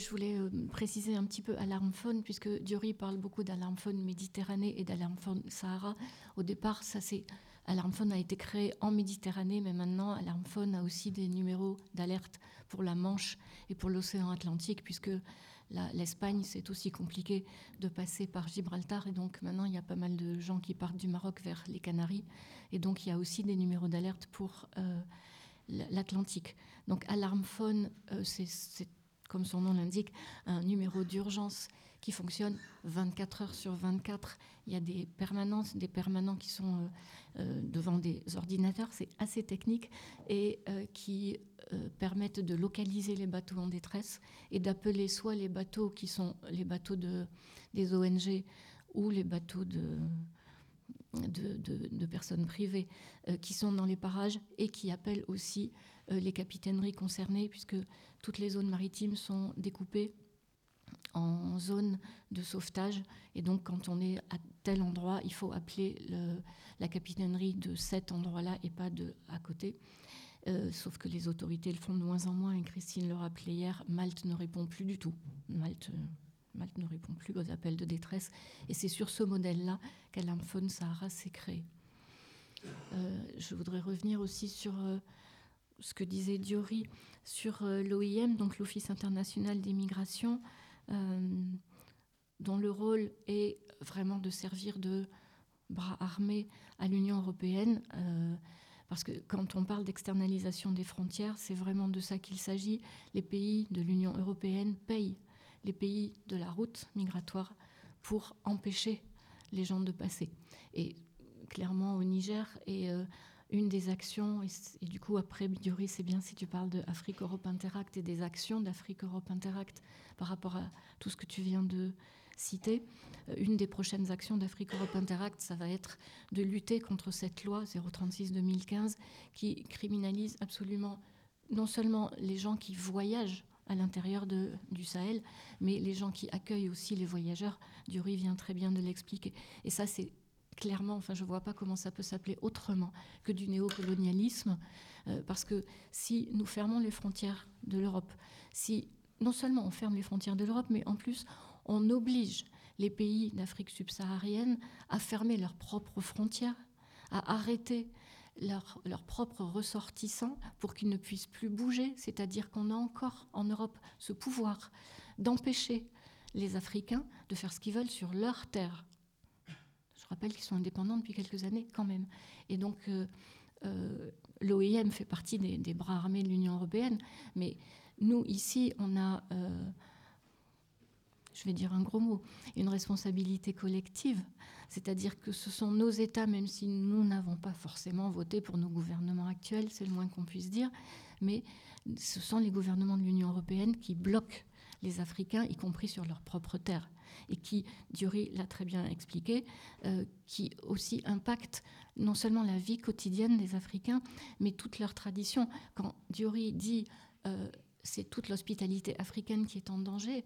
je voulais préciser un petit peu alarme-faune, puisque Diori parle beaucoup d'alarme-faune Méditerranée et d'alarme-faune Sahara. Au départ, alarme-faune a été créé en Méditerranée, mais maintenant, alarme-faune a aussi des numéros d'alerte pour la Manche et pour l'océan Atlantique, puisque l'Espagne, c'est aussi compliqué de passer par Gibraltar, et donc maintenant, il y a pas mal de gens qui partent du Maroc vers les Canaries, et donc il y a aussi des numéros d'alerte pour l'Atlantique. Donc alarme-faune, c'est comme son nom l'indique, un numéro d'urgence qui fonctionne 24 heures sur 24. Il y a des permanents qui sont devant des ordinateurs, c'est assez technique, et qui permettent de localiser les bateaux en détresse et d'appeler soit les bateaux qui sont les bateaux des ONG ou les bateaux de personnes privées qui sont dans les parages et qui appellent aussi les capitaineries concernées, puisque toutes les zones maritimes sont découpées en zones de sauvetage, et donc quand on est à tel endroit, il faut appeler la capitainerie de cet endroit-là et pas à côté. Sauf que les autorités le font de moins en moins, et Christine le rappelait hier, Malte ne répond plus du tout. Malte ne répond plus aux appels de détresse, et c'est sur ce modèle-là qu'Alarme-Faune Sahara s'est créé. Je voudrais revenir aussi sur ce que disait Diori sur l'OIM, donc l'Office international des migrations, dont le rôle est vraiment de servir de bras armé à l'Union européenne, parce que quand on parle d'externalisation des frontières, c'est vraiment de ça qu'il s'agit. Les pays de l'Union européenne payent les pays de la route migratoire pour empêcher les gens de passer. Et clairement, au Niger, une des actions, et du coup, après, Diori, c'est bien si tu parles de Afrique-Europe Interact et des actions d'Afrique-Europe Interact par rapport à tout ce que tu viens de citer. Une des prochaines actions d'Afrique-Europe Interact, ça va être de lutter contre cette loi 036-2015 qui criminalise absolument non seulement les gens qui voyagent à l'intérieur du Sahel, mais les gens qui accueillent aussi les voyageurs. Diori vient très bien de l'expliquer. Et ça, c'est clairement, je ne vois pas comment ça peut s'appeler autrement que du néocolonialisme, parce que si nous fermons les frontières de l'Europe, si non seulement on ferme les frontières de l'Europe, mais en plus on oblige les pays d'Afrique subsaharienne à fermer leurs propres frontières, à arrêter leurs propres ressortissants pour qu'ils ne puissent plus bouger, c'est-à-dire qu'on a encore en Europe ce pouvoir d'empêcher les Africains de faire ce qu'ils veulent sur leur terre. Je rappelle qu'ils sont indépendants depuis quelques années quand même. Et donc l'OIM fait partie des bras armés de l'Union européenne, mais nous ici on a, je vais dire un gros mot, une responsabilité collective, c'est-à-dire que ce sont nos États, même si nous n'avons pas forcément voté pour nos gouvernements actuels, c'est le moins qu'on puisse dire, mais ce sont les gouvernements de l'Union européenne qui bloquent les Africains, y compris sur leur propre terre, et qui, Diori l'a très bien expliqué, qui aussi impactent non seulement la vie quotidienne des Africains, mais toute leur tradition. Quand Diori dit c'est toute l'hospitalité africaine qui est en danger,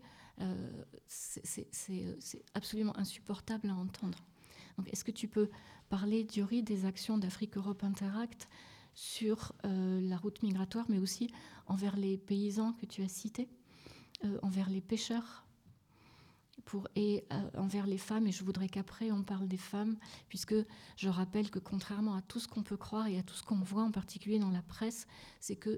c'est absolument insupportable à entendre. Donc, est-ce que tu peux parler, Diori, des actions d'Afrique-Europe Interact sur la route migratoire, mais aussi envers les paysans que tu as cités, envers les pêcheurs et envers les femmes, et je voudrais qu'après on parle des femmes, puisque je rappelle que contrairement à tout ce qu'on peut croire et à tout ce qu'on voit en particulier dans la presse, c'est que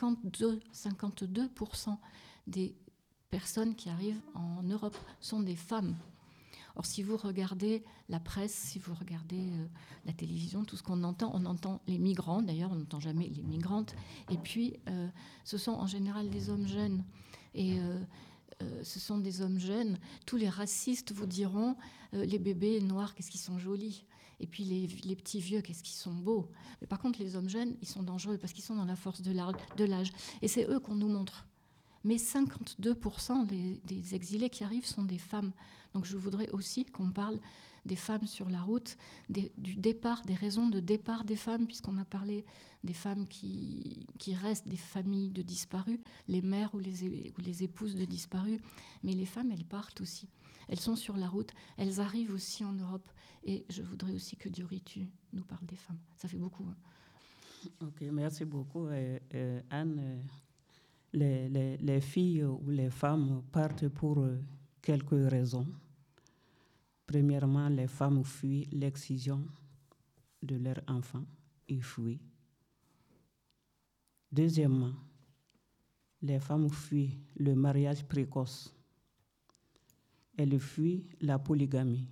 52% des personnes qui arrivent en Europe sont des femmes. Or, si vous regardez la presse, si vous regardez la télévision, tout ce qu'on entend, on entend les migrants, d'ailleurs on n'entend jamais les migrantes, et puis ce sont en général des hommes jeunes, et ce sont des hommes jeunes. Tous les racistes vous diront les bébés noirs, qu'est-ce qu'ils sont jolis, et puis les petits vieux, qu'est-ce qu'ils sont beaux. Mais par contre, les hommes jeunes, ils sont dangereux parce qu'ils sont dans la force de l'âge, et c'est eux qu'on nous montre. Mais 52% des exilés qui arrivent sont des femmes. Donc je voudrais aussi qu'on parle des femmes sur la route, du départ, des raisons de départ des femmes, puisqu'on a parlé des femmes qui restent des familles de disparus, les mères ou les épouses de disparus. Mais les femmes, elles partent aussi. Elles sont sur la route, elles arrivent aussi en Europe. Et je voudrais aussi que Diori, tu nous parles des femmes. Ça fait beaucoup. Hein. Ok, merci beaucoup, Anne. les filles ou les femmes partent pour quelques raisons. Premièrement, les femmes fuient l'excision de leurs enfants. Ils fuient. Deuxièmement, les femmes fuient le mariage précoce. Elles fuient la polygamie.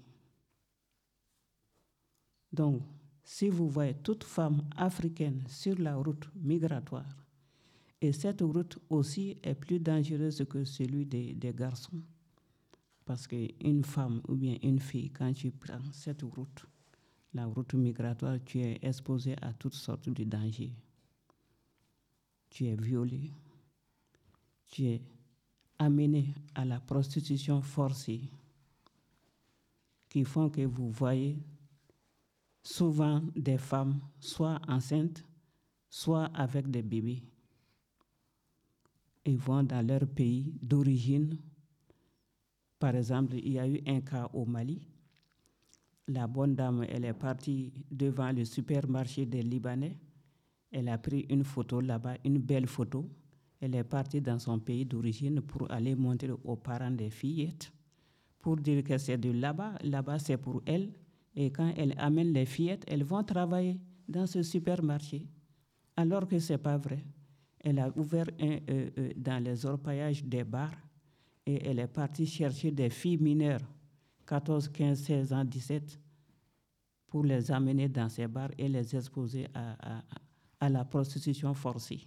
Donc, si vous voyez toute femme africaine sur la route migratoire, et cette route aussi est plus dangereuse que celui des garçons, parce qu'une femme ou bien une fille, quand tu prends cette route, la route migratoire, tu es exposé à toutes sortes de dangers. Tu es violé, tu es amené à la prostitution forcée, qui font que vous voyez souvent des femmes soit enceintes, soit avec des bébés. Ils vont dans leur pays d'origine. Par exemple, il y a eu un cas au Mali. La bonne dame, elle est partie devant le supermarché des Libanais. Elle a pris une photo là-bas, une belle photo. Elle est partie dans son pays d'origine pour aller montrer aux parents des fillettes, pour dire que c'est de là-bas. Là-bas, c'est pour elle. Et quand elle amène les fillettes, elles vont travailler dans ce supermarché. Alors que ce n'est pas vrai. Elle a ouvert dans les orpaillages des bars et elle est partie chercher des filles mineures, 14, 15, 16 ans, 17, pour les amener dans ces bars et les exposer à la prostitution forcée.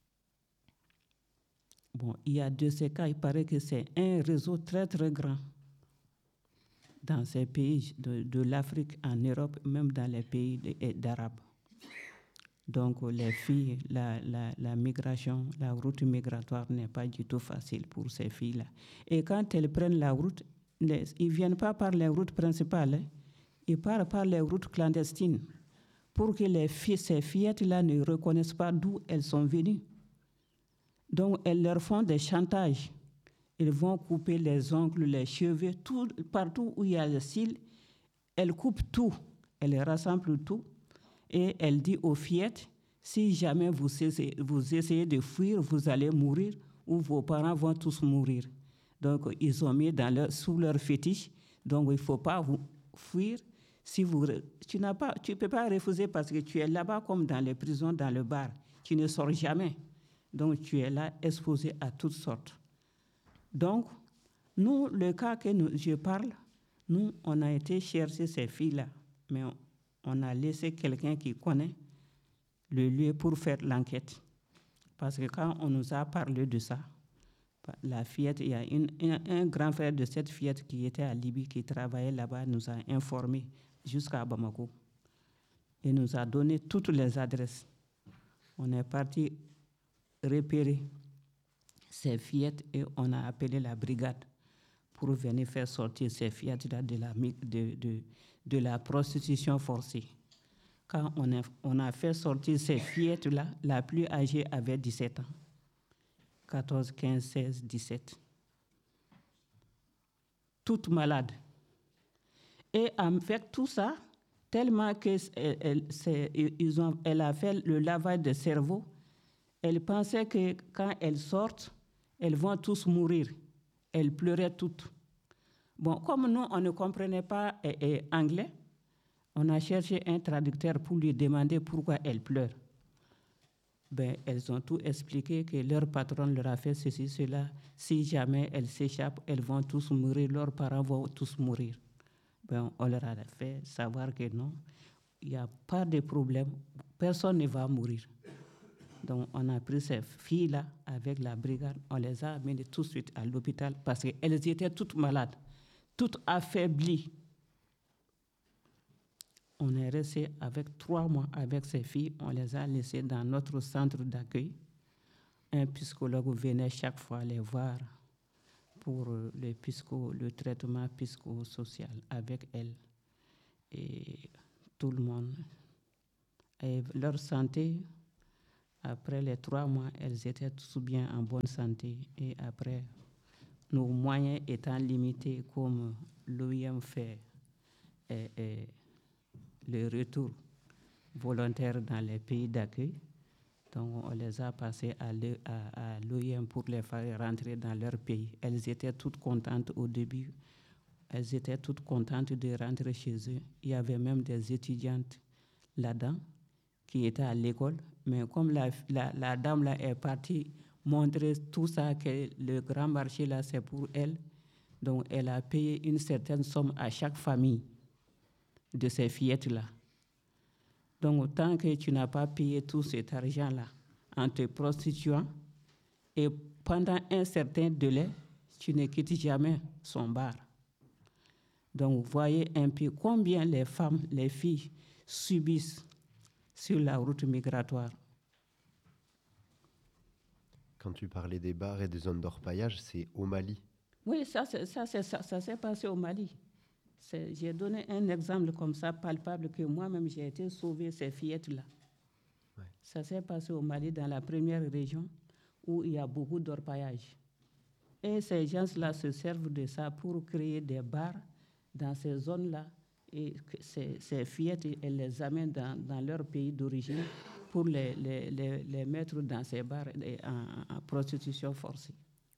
Bon, il y a de ces cas, il paraît que c'est un réseau très, très grand dans ces pays de l'Afrique, en Europe, même dans les pays d'Arabes. Donc, les filles, la migration, la route migratoire n'est pas du tout facile pour ces filles-là. Et quand elles prennent la route, ils ne viennent pas par les routes principales, hein. Ils partent par les routes clandestines pour que ces fillettes-là ne reconnaissent pas d'où elles sont venues. Donc, elles leur font des chantages. Ils vont couper les ongles, les cheveux, tout, partout où il y a le cils. Elles coupent tout, elles rassemblent tout. Et elle dit aux fillettes, si jamais vous essayez de fuir, vous allez mourir ou vos parents vont tous mourir. Donc, ils ont mis sous leur fétiche. Donc, il ne faut pas vous fuir. Si tu ne peux pas refuser parce que tu es là-bas comme dans les prisons, dans le bar. Tu ne sors jamais. Donc, tu es là exposé à toutes sortes. Donc, nous, le cas que je parle, nous, on a été chercher ces filles-là. Mais on a laissé quelqu'un qui connaît le lieu pour faire l'enquête. Parce que quand on nous a parlé de ça, la fillette, il y a un grand frère de cette fillette qui était à Libye, qui travaillait là-bas, nous a informés jusqu'à Bamako. Et nous a donné toutes les adresses. On est parti repérer ces fillettes et on a appelé la brigade pour venir faire sortir ces fillettes-là de la prostitution forcée. Quand on a fait sortir ces fillettes-là, la plus âgée avait 17 ans. 14, 15, 16, 17. Toutes malades. Et avec tout ça, tellement qu'elle a fait le lavage de cerveau, elle pensait que quand elles sortent, elles vont tous mourir. Elles pleuraient toutes. Bon, comme nous, on ne comprenait pas anglais, on a cherché un traducteur pour lui demander pourquoi elles pleurent. Ben, elles ont tout expliqué, que leur patron leur a fait ceci, cela. Si jamais elles s'échappent, elles vont tous mourir, leurs parents vont tous mourir. Ben, on leur a fait savoir que non, il n'y a pas de problème, personne ne va mourir. Donc, on a pris ces filles-là avec la brigade, on les a amenées tout de suite à l'hôpital parce qu'elles étaient toutes malades, toutes affaiblies. On est resté avec 3 mois avec ces filles, on les a laissées dans notre centre d'accueil. Un psychologue venait chaque fois les voir pour le traitement psychosocial avec elles. Et tout le monde. Et leur santé, après les 3 mois, elles étaient tous bien en bonne santé. Et après, nos moyens étant limités, comme l'OIM fait le retour volontaire dans les pays d'accueil, Donc, on les a passées à l'OIM pour les faire rentrer dans leur pays. Elles étaient toutes contentes au début. Elles étaient toutes contentes de rentrer chez eux. Il y avait même des étudiantes là-dedans qui étaient à l'école. Mais comme la dame là est partie montrer tout ça, que le grand marché là, c'est pour elle, donc elle a payé une certaine somme à chaque famille de ces fillettes-là. Donc, tant que tu n'as pas payé tout cet argent-là en te prostituant, et pendant un certain délai, tu ne quittes jamais son bar. Donc, vous voyez un peu combien les femmes, les filles subissent sur la route migratoire. Quand tu parlais des bars et des zones d'orpaillage, c'est au Mali. Oui, ça s'est passé au Mali. J'ai donné un exemple comme ça, palpable, que moi-même j'ai été sauver ces fillettes-là. Ouais. Ça s'est passé au Mali, dans la première région, où il y a beaucoup d'orpaillage. Et ces gens-là se servent de ça pour créer des bars dans ces zones-là. Et ces fillettes, elles les amènent dans leur pays d'origine pour les mettre dans ces bars en prostitution forcée.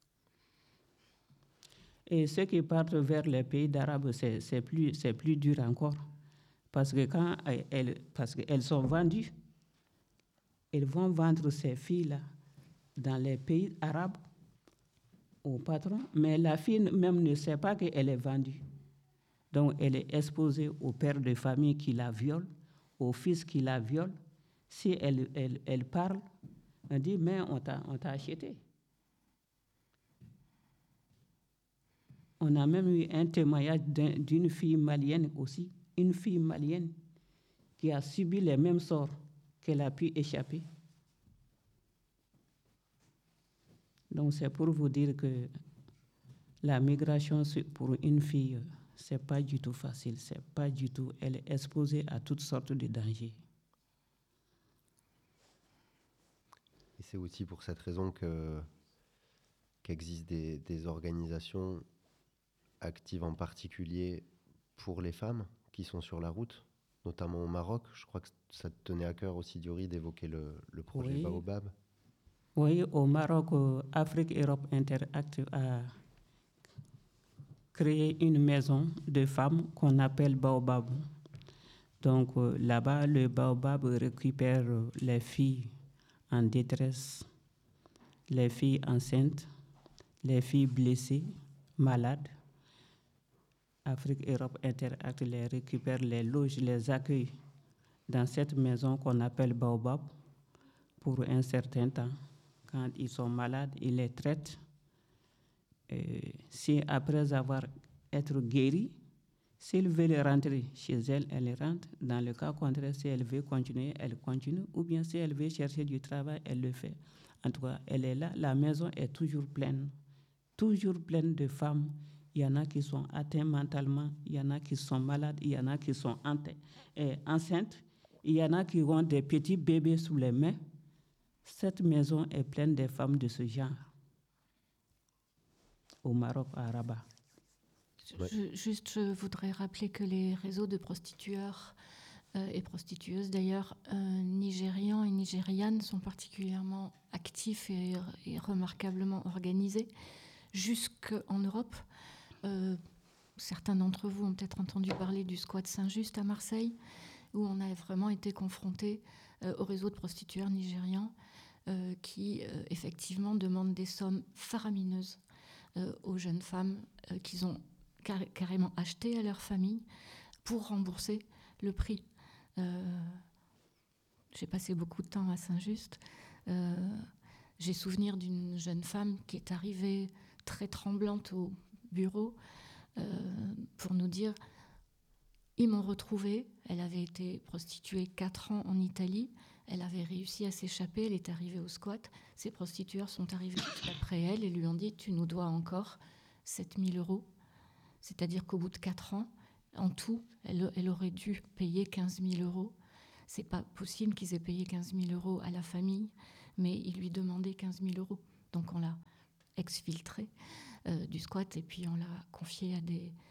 Et ceux qui partent vers les pays d'Arabes, c'est plus dur encore. Parce que parce qu'elles sont vendues, elles vont vendre ces filles-là dans les pays arabes au patron, mais la fille même ne sait pas qu'elle est vendue. Donc elle est exposée au père de famille qui la viole, au fils qui la viole. Si elle parle, on dit, mais on t'a acheté. On a même eu un témoignage d'une fille malienne aussi, une fille malienne qui a subi les mêmes sorts, qu'elle a pu échapper. Donc c'est pour vous dire que la migration pour une fille, c'est pas du tout facile, c'est pas du tout. Elle est exposée à toutes sortes de dangers. Et c'est aussi pour cette raison qu'existent des organisations actives en particulier pour les femmes qui sont sur la route, notamment au Maroc. Je crois que ça te tenait à cœur aussi, Diori, d'évoquer le projet Baobab. Oui, au Maroc, Afrique-Europe Interact a créé une maison de femmes qu'on appelle Baobab. Donc là-bas, le Baobab récupère les filles en détresse, les filles enceintes, les filles blessées, malades. Afrique-Europe Interact les récupère, les loge, les accueille dans cette maison qu'on appelle Baobab pour un certain temps. Quand ils sont malades, ils les traitent. Si après avoir été guéris, s'ils veulent rentrer chez elles, elles rentrent. Dans le cas contraire, si elle veut continuer, elle continue. Ou bien si elle veut chercher du travail, elle le fait. En tout cas, elle est là. La maison est toujours pleine de femmes. Il y en a qui sont atteintes mentalement, il y en a qui sont malades, il y en a qui sont enceintes, il y en a qui ont des petits bébés sous les mains. Cette maison est pleine de femmes de ce genre au Maroc, à Rabat. Je voudrais rappeler que les réseaux de prostitueurs et prostitueuses, d'ailleurs, nigérians et nigérianes, sont particulièrement actifs et remarquablement organisés, jusqu'en Europe. Certains d'entre vous ont peut-être entendu parler du squat Saint-Just à Marseille, où on a vraiment été confronté au réseau de prostitueurs nigérians qui, effectivement, demandent des sommes faramineuses aux jeunes femmes qu'ils ont carrément achetées à leur famille pour rembourser le prix. J'ai passé beaucoup de temps à Saint-Just. J'ai souvenir d'une jeune femme qui est arrivée très tremblante au bureau pour nous dire « Ils m'ont retrouvée, elle avait été prostituée 4 ans en Italie, elle avait réussi à s'échapper, elle est arrivée au squat, ces prostitueurs sont arrivés après elle et lui ont dit « Tu nous dois encore 7 000 €. » C'est-à-dire qu'au bout de 4 ans, en tout, elle aurait dû payer 15 000 €. C'est pas possible qu'ils aient payé 15 000 € à la famille, mais ils lui demandaient 15 000 €. Donc on l'a exfiltrée du squat et puis on l'a confiée à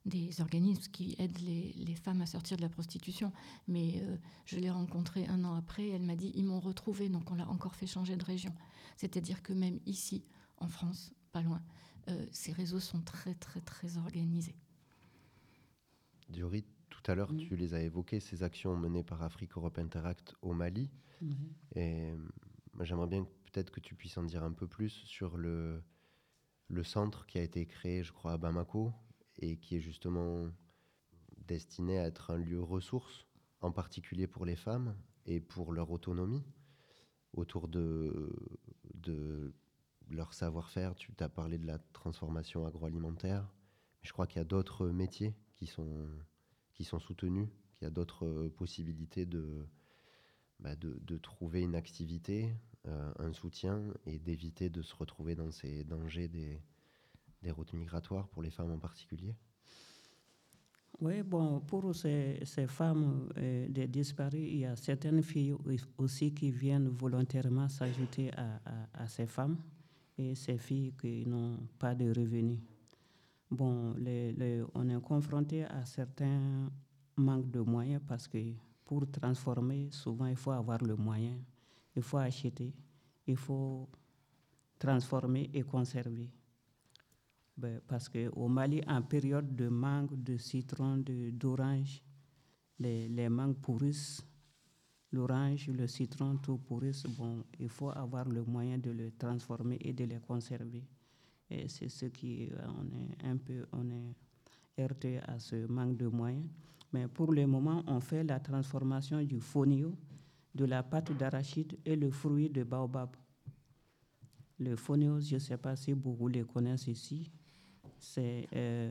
des organismes qui aident les femmes à sortir de la prostitution. Mais je l'ai rencontrée 1 an après, elle m'a dit, ils m'ont retrouvée, donc on l'a encore fait changer de région. C'est-à-dire que même ici, en France, pas loin, ces réseaux sont très, très, très organisés. Diori, tout à l'heure, tu les as évoquées, ces actions menées par Afrique Europe Interact au Mali. Et moi, j'aimerais bien peut-être que tu puisses en dire un peu plus sur le centre qui a été créé, je crois, à Bamako, et qui est justement destiné à être un lieu ressource, en particulier pour les femmes et pour leur autonomie, autour de leur savoir-faire. Tu t'as parlé de la transformation agroalimentaire. Je crois qu'il y a d'autres métiers qui sont soutenus, qu'il y a d'autres possibilités de trouver une activité, un soutien, et d'éviter de se retrouver dans ces dangers des routes migratoires, pour les femmes en particulier. Oui, bon, pour ces femmes des disparues, il y a certaines filles aussi qui viennent volontairement s'ajouter à ces femmes, et ces filles qui n'ont pas de revenus. Bon, on est confronté à certains manques de moyens, parce que pour transformer, souvent il faut avoir le moyen, il faut acheter, il faut transformer et conserver. Parce qu'au Mali, en période de mangue, de citron, d'orange, les mangues pourrissent, l'orange, le citron, tout pourrissent. Bon, il faut avoir le moyen de les transformer et de les conserver. Et c'est ce qui, on est heurté à ce manque de moyens. Mais pour le moment, on fait la transformation du fonio, de la pâte d'arachide et le fruit de baobab. Le fonio, je ne sais pas si beaucoup le connaissent ici. C'est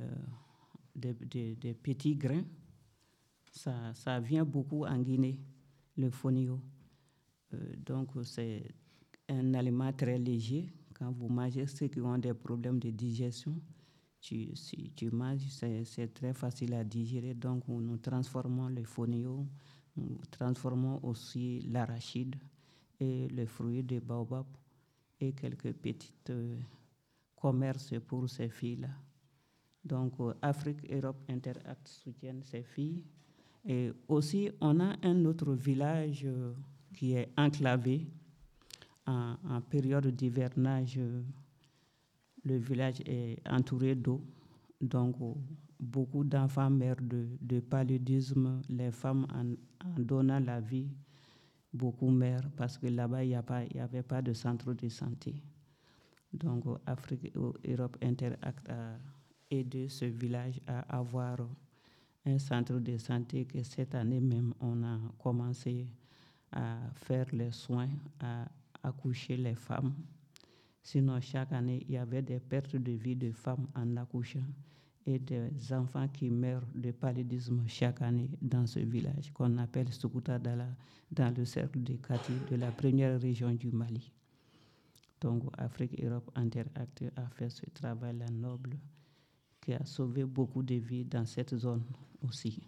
des petits grains. Ça vient beaucoup en Guinée, le fonio. Donc, c'est un aliment très léger. Quand vous mangez, ceux qui ont des problèmes de digestion, si tu manges, c'est très facile à digérer. Donc, nous transformons le fonio, nous transformons aussi l'arachide et le fruit de baobab et quelques petits commerces pour ces filles-là. Donc, Afrique Europe Interact soutiennent ces filles. Et aussi, on a un autre village qui est enclavé en période d'hivernage. Le village est entouré d'eau. Donc, beaucoup d'enfants meurent de paludisme. Les femmes, en donnant la vie, beaucoup meurent parce que là-bas, il n'y avait pas de centre de santé. Donc, Afrique Europe Interact a aidé ce village à avoir un centre de santé, que cette année même, on a commencé à faire les soins, à accoucher les femmes. Sinon, chaque année, il y avait des pertes de vie de femmes en accouchant et des enfants qui meurent de paludisme chaque année dans ce village qu'on appelle Sukuta dans le cercle de Kati, de la première région du Mali. Donc, Afrique Europe Interact a fait ce travail-là noble qui a sauvé beaucoup de vies dans cette zone aussi.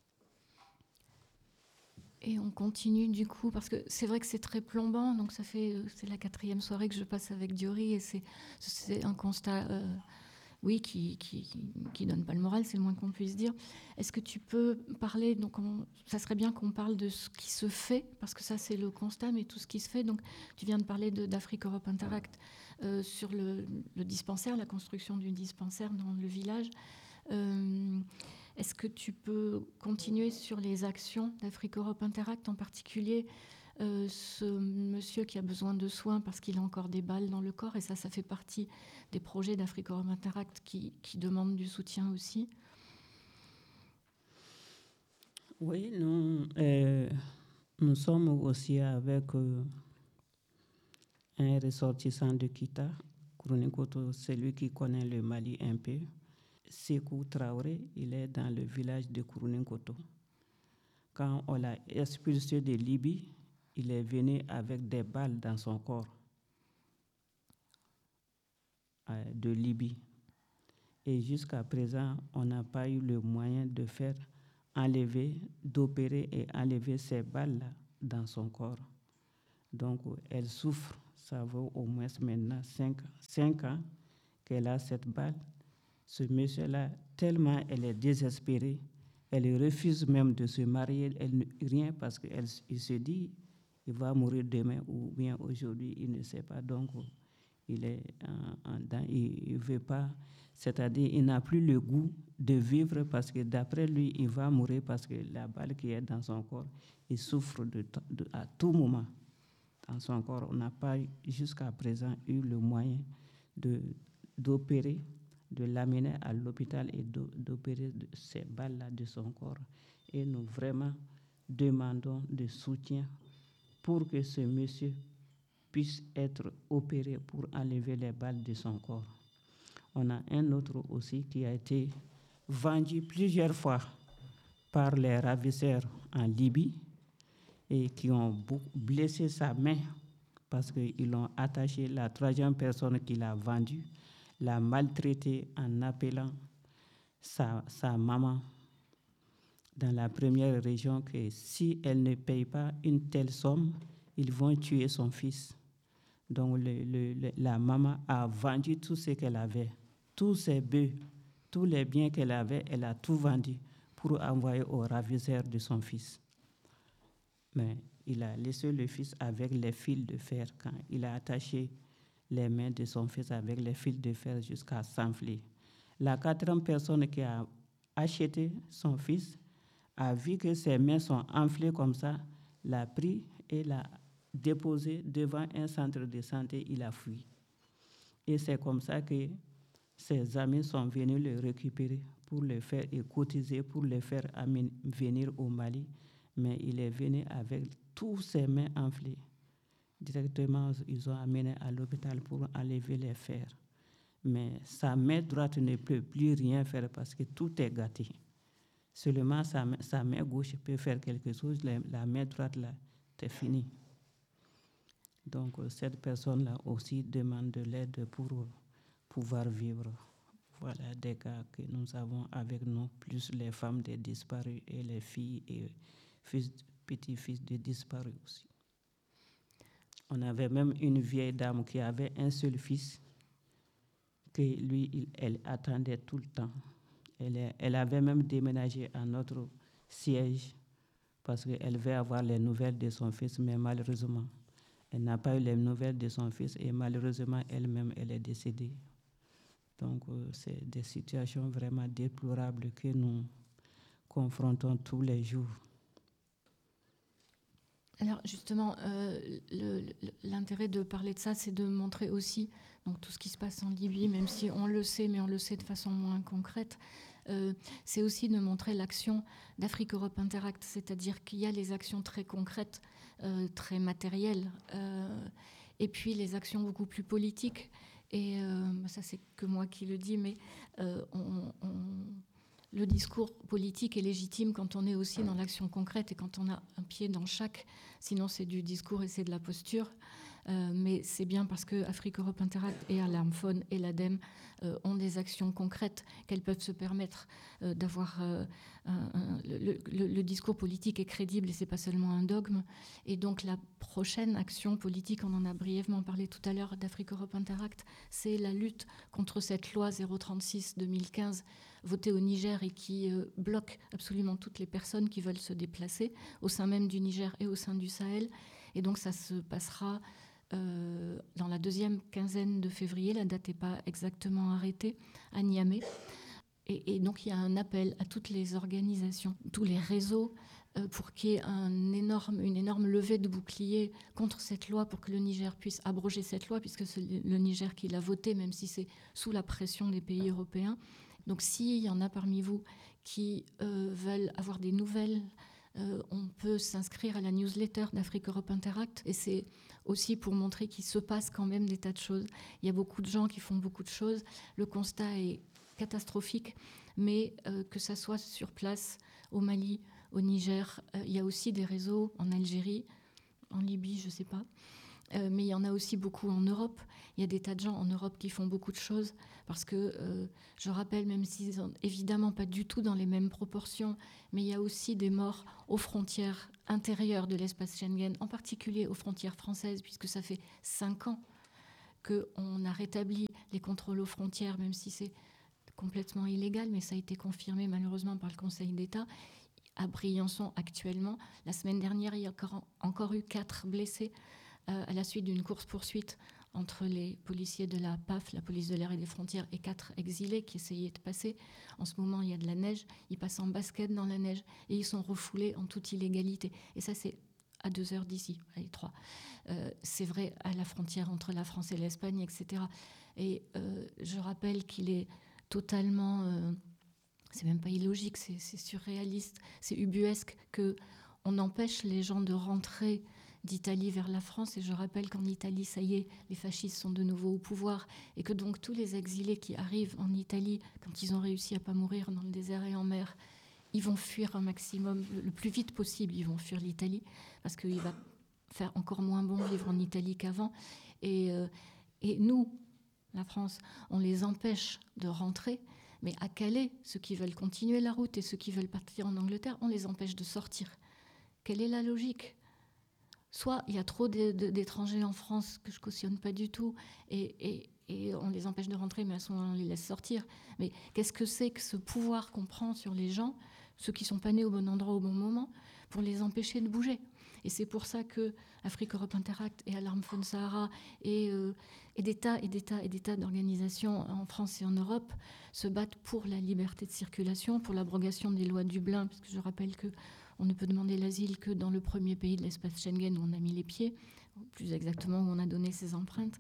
Et on continue du coup, parce que c'est vrai que c'est très plombant, donc c'est la 4e soirée que je passe avec Diori, et c'est un constat, oui, qui donne pas le moral, c'est le moins qu'on puisse dire. Est-ce que tu peux parler, donc ça serait bien qu'on parle de ce qui se fait, parce que ça c'est le constat, mais tout ce qui se fait, donc tu viens de parler d'Afrique Europe Interact sur le dispensaire, la construction du dispensaire dans le village. Est-ce que tu peux continuer sur les actions d'Afrique Europe Interact, en particulier ce monsieur qui a besoin de soins parce qu'il a encore des balles dans le corps, et ça fait partie des projets d'Afrique Europe Interact qui demandent du soutien aussi? Oui, nous sommes aussi avec un ressortissant de Kita, Kourouninkoto, celui qui connaît le Mali un peu. Sékou Traoré, il est dans le village de Kourouninkoto. Quand on l'a expulsé de Libye, il est venu avec des balles dans son corps de Libye. Et jusqu'à présent, on n'a pas eu le moyen de faire enlever, d'opérer et enlever ces balles-là dans son corps. Donc, elle souffre. Ça vaut au moins maintenant 5 ans qu'elle a cette balle. Ce monsieur-là, tellement elle est désespérée, elle refuse même de se marier, rien, parce qu'il se dit, il va mourir demain ou bien aujourd'hui, il ne sait pas. Donc, il est il veut pas, c'est-à-dire il n'a plus le goût de vivre parce que d'après lui, il va mourir parce que la balle qui est dans son corps, il souffre à tout moment dans son corps. On n'a pas jusqu'à présent eu le moyen d'opérer, de l'amener à l'hôpital et d'opérer ces balles-là de son corps. Et nous vraiment demandons de soutien pour que ce monsieur puisse être opéré pour enlever les balles de son corps. On a un autre aussi qui a été vendu plusieurs fois par les ravisseurs en Libye et qui ont blessé sa main parce qu'ils l'ont attaché. La troisième personne qui l'a vendu l'a maltraité en appelant sa maman dans la première région que si elle ne paye pas une telle somme, ils vont tuer son fils. Donc la maman a vendu tout ce qu'elle avait, tous ses bœufs, tous les biens qu'elle avait, elle a tout vendu pour envoyer au ravisseur de son fils. Mais il a laissé le fils avec les fils de fer. Quand il a attaché les mains de son fils avec les fils de fer jusqu'à s'enfler. La quatrième personne qui a acheté son fils a vu que ses mains sont enflées comme ça, l'a pris et l'a déposé devant un centre de santé, il a fui. Et c'est comme ça que ses amis sont venus le récupérer pour le faire et cotiser pour le faire venir au Mali. Mais il est venu avec tous ses mains enflées. Directement, ils ont amené à l'hôpital pour enlever les fers. Mais sa main droite ne peut plus rien faire parce que tout est gâté. Seulement sa main gauche peut faire quelque chose, la main droite, là, c'est fini. Donc, cette personne-là aussi demande de l'aide pour pouvoir vivre. Voilà des cas que nous avons avec nous, plus les femmes des disparus et les filles et petits-fils des disparus aussi. On avait même une vieille dame qui avait un seul fils, que lui, elle attendait tout le temps. Elle avait même déménagé à notre siège parce qu'elle veut avoir les nouvelles de son fils, mais malheureusement, elle n'a pas eu les nouvelles de son fils et malheureusement, elle-même, elle est décédée. Donc, c'est des situations vraiment déplorables que nous confrontons tous les jours. Alors justement, l'intérêt de parler de ça, c'est de montrer aussi donc, tout ce qui se passe en Libye, même si on le sait, mais on le sait de façon moins concrète. C'est aussi de montrer l'action d'Afrique-Europe Interact, c'est-à-dire qu'il y a les actions très concrètes, très matérielles, et puis les actions beaucoup plus politiques. Et ça, c'est que moi qui le dis, mais le discours politique est légitime quand on est aussi dans l'action concrète et quand on a un pied dans chaque. Sinon, c'est du discours et c'est de la posture. Mais c'est bien parce que Afrique-Europe Interact et Alarmphone et l'ADEME ont des actions concrètes qu'elles peuvent se permettre d'avoir. Le discours politique est crédible et c'est pas seulement un dogme. Et donc la prochaine action politique, on en a brièvement parlé tout à l'heure d'Afrique-Europe Interact, c'est la lutte contre cette loi 036/2015 votée au Niger et qui bloque absolument toutes les personnes qui veulent se déplacer au sein même du Niger et au sein du Sahel. Et donc ça se passera dans la deuxième quinzaine de février, la date n'est pas exactement arrêtée, à Niamey. Et donc il y a un appel à toutes les organisations, tous les réseaux, pour qu'il y ait une énorme levée de bouclier contre cette loi, pour que le Niger puisse abroger cette loi, puisque c'est le Niger qui l'a votée, même si c'est sous la pression des pays européens. Donc s'il y en a parmi vous qui veulent avoir des nouvelles, on peut s'inscrire à la newsletter d'Afrique-Europe Interact, et c'est aussi pour montrer qu'il se passe quand même des tas de choses. Il y a beaucoup de gens qui font beaucoup de choses. Le constat est catastrophique, mais que ça soit sur place, au Mali, au Niger, il y a aussi des réseaux en Algérie, en Libye, je ne sais pas. Mais il y en a aussi beaucoup en Europe. Il y a des tas de gens en Europe qui font beaucoup de choses parce que, je rappelle, même s'ils sont évidemment pas du tout dans les mêmes proportions, mais il y a aussi des morts aux frontières intérieures de l'espace Schengen, en particulier aux frontières françaises, puisque ça fait 5 ans qu'on a rétabli les contrôles aux frontières, même si c'est complètement illégal, mais ça a été confirmé malheureusement par le Conseil d'État. À Briançon, actuellement, la semaine dernière, il y a encore eu 4 blessés à la suite d'une course-poursuite entre les policiers de la PAF, la police de l'air et des frontières, et 4 exilés qui essayaient de passer. En ce moment, il y a de la neige, ils passent en basket dans la neige et ils sont refoulés en toute illégalité. Et ça, c'est à 2 heures d'ici, allez, 3. C'est vrai à la frontière entre la France et l'Espagne, etc. Et je rappelle qu'il est totalement... c'est même pas illogique, c'est surréaliste, c'est ubuesque qu'on empêche les gens de rentrer d'Italie vers la France. Et je rappelle qu'en Italie, ça y est, les fascistes sont de nouveau au pouvoir et que donc tous les exilés qui arrivent en Italie, quand ils ont réussi à pas mourir dans le désert et en mer, ils vont fuir un maximum, le plus vite possible, ils vont fuir l'Italie parce qu'il va faire encore moins bon vivre en Italie qu'avant. Et nous, la France, on les empêche de rentrer. Mais à Calais, ceux qui veulent continuer la route et ceux qui veulent partir en Angleterre, on les empêche de sortir. Quelle est la logique ? Soit il y a trop d'étrangers en France que je cautionne pas du tout et on les empêche de rentrer, mais à ce moment on les laisse sortir. Mais qu'est-ce que c'est que ce pouvoir qu'on prend sur les gens, ceux qui sont pas nés au bon endroit au bon moment, pour les empêcher de bouger ? Et c'est pour ça que Afrique Europe Interact et Alarme Faune Sahara et des tas d'organisations en France et en Europe se battent pour la liberté de circulation, pour l'abrogation des lois Dublin, parce que je rappelle qu'on ne peut demander l'asile que dans le premier pays de l'espace Schengen où on a mis les pieds, plus exactement où on a donné ses empreintes,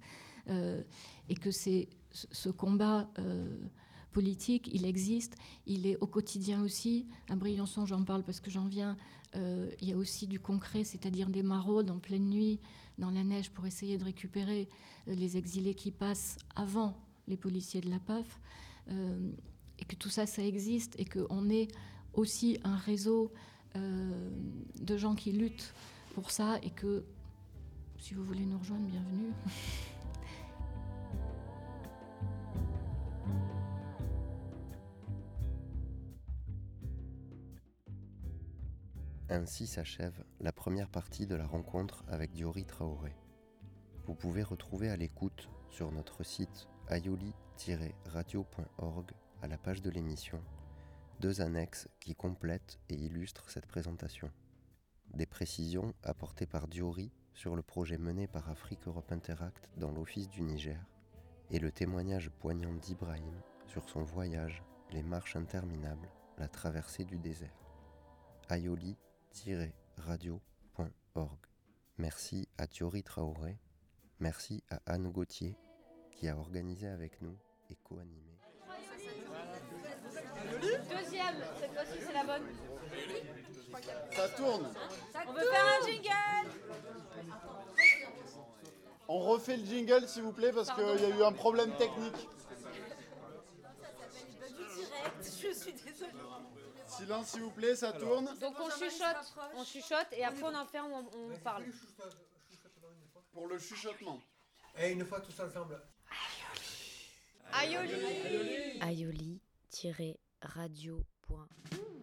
et que ce combat politique, il existe, il est au quotidien aussi. À Briançon, j'en parle parce que j'en viens. Il y a aussi du concret, c'est-à-dire des maraudes en pleine nuit, dans la neige, pour essayer de récupérer les exilés qui passent avant les policiers de la PAF, et que tout ça, ça existe, et qu'on est aussi un réseau de gens qui luttent pour ça, et que, si vous voulez nous rejoindre, bienvenue. Ainsi s'achève la première partie de la rencontre avec Diori Traoré. Vous pouvez retrouver à l'écoute sur notre site aioli-radio.org, à la page de l'émission, 2 annexes qui complètent et illustrent cette présentation. Des précisions apportées par Diori sur le projet mené par Afrique Europe Interact dans l'Office du Niger et le témoignage poignant d'Ibrahim sur son voyage, les marches interminables, la traversée du désert. aioli-radio.org. Merci à Diori Traoré, merci à Anne Gauthier qui a organisé avec nous et co-animé. Deuxième, cette fois-ci c'est la bonne. Ça tourne. On veut faire un jingle. On refait le jingle s'il vous plaît parce qu'il y a eu un problème technique. Je suis désolée. Silence s'il vous plaît, ça tourne. Donc on chuchote et après on en fait on parle. Pour le chuchotement. Et une fois tous ensemble. Aioli. aioli-radio.org